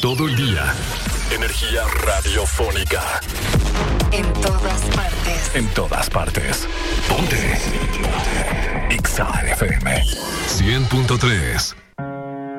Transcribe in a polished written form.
todo el día. Energía radiofónica. En todas partes. En todas partes. Ponte. Ponte. Exa FM 100.3.